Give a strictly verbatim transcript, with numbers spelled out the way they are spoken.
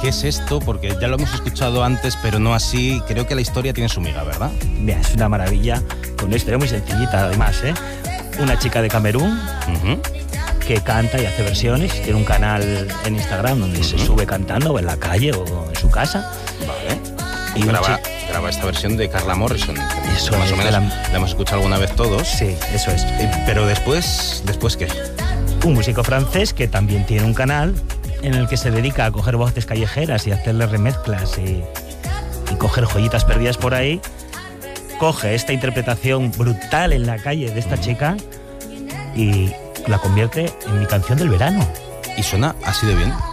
¿Qué es esto? Porque ya lo hemos escuchado antes, pero no así. Creo que la historia tiene su miga, ¿verdad? Mira, es una maravilla, con una historia muy sencillita además, ¿eh? Una chica de Camerún uh-huh. que canta y hace versiones, tiene un canal en Instagram donde uh-huh. se sube cantando o en la calle o en su casa. Vale. Y graba, graba esta versión de Carla Morrison. Eso más o menos la... la hemos escuchado alguna vez todos. Sí, eso es. Pero después, ¿después qué? Un músico francés que también tiene un canal en el que se dedica a coger voces callejeras y hacerle remezclas y, y coger joyitas perdidas por ahí, coge esta interpretación brutal en la calle de esta chica y la convierte en mi canción del verano. ¿Y suena así de bien?